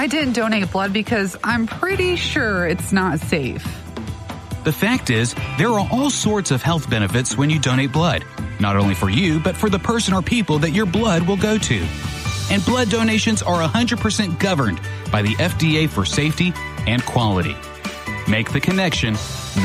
I didn't donate blood because I'm pretty sure it's not safe. The fact is, there are all sorts of health benefits when you donate blood, not only for you, but for the person or people that your blood will go to. And blood donations are 100% governed by the FDA for safety and quality. Make the connection.